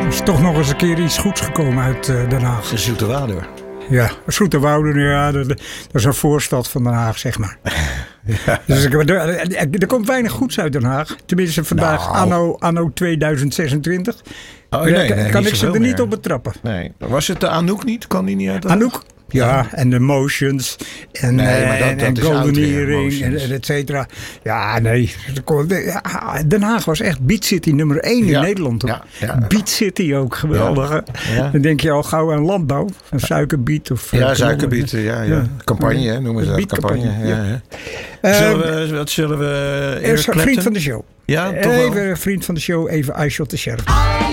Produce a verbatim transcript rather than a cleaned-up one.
is toch nog eens een keer iets goeds gekomen uit uh, Den Haag. De Zoeterwoude. Ja, Zoeterwoude, ja, dat, dat is een voorstad van Den Haag, zeg maar. Ja. Dus er, er, er komt weinig goeds uit Den Haag. Tenminste vandaag, nou. anno, anno tweeduizend zesentwintig. Oh, nee, ja, nee, kan niet ik ze er meer. niet op betrappen. Nee. Was het de Anouk niet? Kan die niet uit de Anouk? Ja, en de Motions en, nee, maar dat, en, dat en is Golden weer, Earring en, en et cetera. Ja, nee. Den Haag was echt Beat City nummer één ja, in Nederland. Ja, ja. Beat City ook, geweldig. Ja, ja. Dan denk je al gauw aan landbouw. Een suikerbiet. Of, ja, suikerbieten. Ja, ja. ja. Campagne, hè, noemen ze dat. Campagne. campagne ja. Ja, ja. Zullen we, wat zullen we eerst vriend van de show. Ja, toch even wel? vriend van de show, even I Shot the Sheriff.